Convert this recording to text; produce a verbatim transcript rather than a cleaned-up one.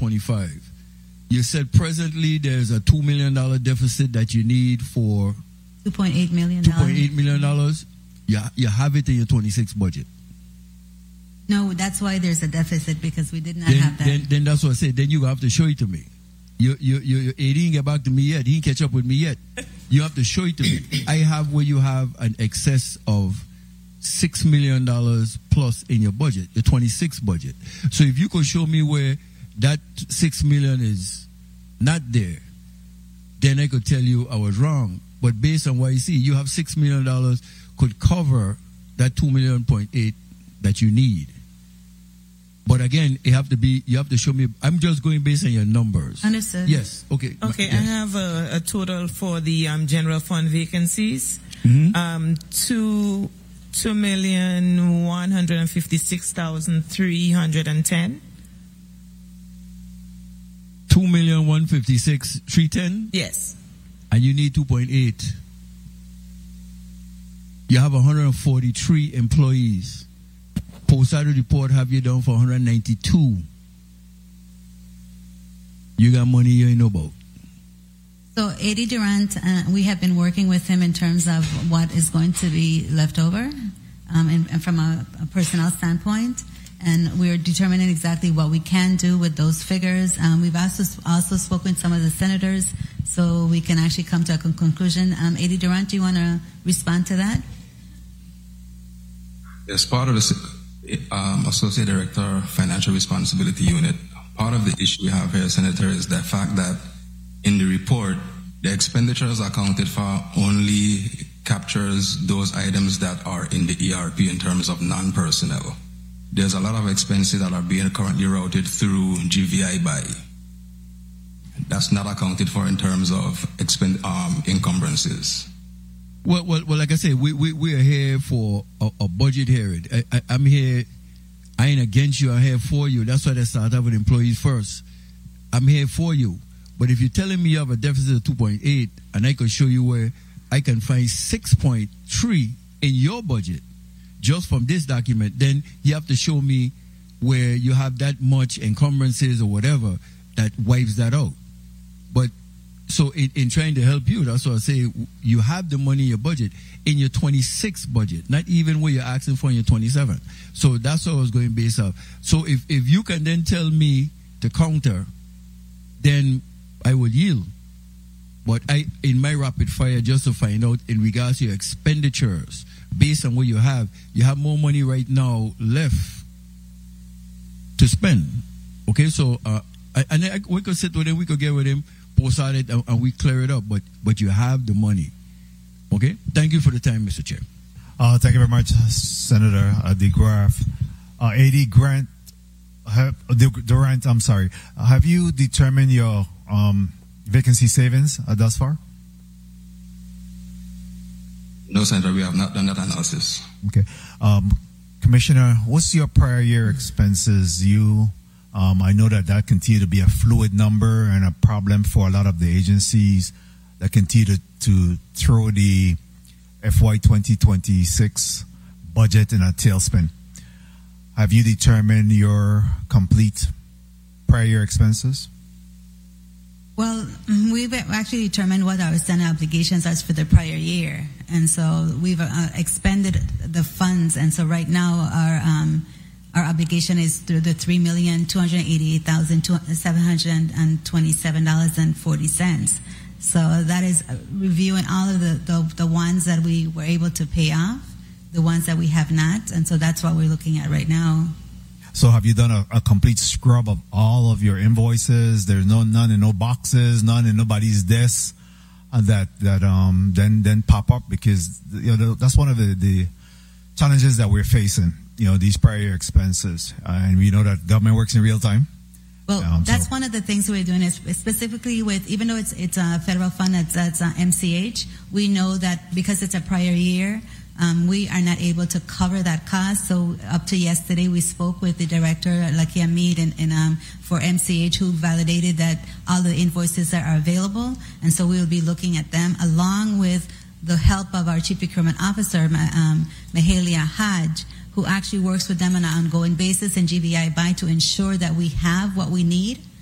twenty-five. You said presently there's a two million dollars deficit that you need for two point eight million dollars. two point eight million dollars. You, you have it in your twenty-six budget. No, that's why there's a deficit, because we did not then, have that. Then, then that's what I said. Then you have to show it to me. You, you, you, you, he didn't get back to me yet. He didn't catch up with me yet. You have to show it to me. I have where you have an excess of six million dollars plus in your budget, your twenty-six budget. So if you could show me where that six million is not there, then I could tell you I was wrong. But based on what you see, you have six million dollars could cover that two million point eight that you need. But again, you have to be, you have to show me. I'm just going based on your numbers. Understood. Yes. Okay. Okay. Yes. I have a, a total for the um, general fund vacancies. Mm-hmm. Um, two two million one hundred and fifty six thousand three hundred and ten. Two million one fifty six three ten. Yes. And you need two point eight. You have one hundred and forty three employees. Postal report have you down for one hundred and ninety two. You got money you ain't know about. So Eddie Durant, uh, we have been working with him in terms of what is going to be left over, um, and, and from a, a personnel standpoint. And we're determining exactly what we can do with those figures. Um, we've also also spoken with some of the senators, so we can actually come to a con- conclusion. Um, Eddie Durant, do you want to respond to that? As part of the um, Associate Director Financial Responsibility Unit, part of the issue we have here, Senator, is the fact that in the report, the expenditures accounted for only captures those items that are in the E R P in terms of non-personnel. There's a lot of expenses that are being currently routed through G V I B I. That's not accounted for in terms of expend, um, encumbrances. Well, well, well, like I said, we, we, we are here for a, a budget hearing. I, I, I'm here, I ain't against you, I'm here for you. That's why they start out with employees first. I'm here for you. But if you're telling me you have a deficit of two point eight, and I can show you where I can find six point three in your budget, just from this document, then you have to show me where you have that much encumbrances or whatever that wipes that out. But so in, in trying to help you, that's what I say, you have the money in your budget, in your twenty-six budget, not even what you're asking for in your twenty-seven. So that's what I was going based off. So if, if you can then tell me the counter, then I would yield. But I, in my rapid fire, just to find out in regards to your expenditures, based on what you have, you have more money right now left to spend. Okay, so uh, I, and I, we could sit with him, we could get with him, post out it, and, and we clear it up. But but you have the money. Okay, thank you for the time, Mister Chair. Uh, thank you very much, Senator uh, DeGraff. Uh, A D Grant, have, uh, Durant, I'm sorry. Uh, have you determined your um, vacancy savings uh, thus far? No, Senator, we have not done that analysis. Okay. Um, Commissioner, what's your prior year expenses? You, um, I know that that continue to be a fluid number and a problem for a lot of the agencies that continue to, to throw the F Y twenty twenty-six budget in a tailspin. Have you determined your complete prior year expenses? Well, we've actually determined what our standard obligations are for the prior year. And so we've uh, expended the funds. And so right now our um, our obligation is through the three million two hundred eighty-eight thousand seven hundred twenty-seven dollars and forty cents. So that is reviewing all of the, the, the ones that we were able to pay off, the ones that we have not. And so that's what we're looking at right now. So have you done a, a complete scrub of all of your invoices? There's no none in no boxes, none in nobody's desk uh, that that um then then pop up, because you know that's one of the, the challenges that we're facing. You know, these prior year expenses, uh, and we know that government works in real time. Well, um, that's so. one of the things we're doing is specifically with, even though it's it's a federal fund that's, that's uh, M C H, we know that because it's a prior year, um, we are not able to cover that cost. So up to yesterday, we spoke with the director, Lakia Mead, and, and um, for M C H, who validated that all the invoices that are available, and so we will be looking at them along with the help of our Chief Procurement Officer, um, Mahalia Hodge, who actually works with them on an ongoing basis in G V I B I to ensure that we have what we need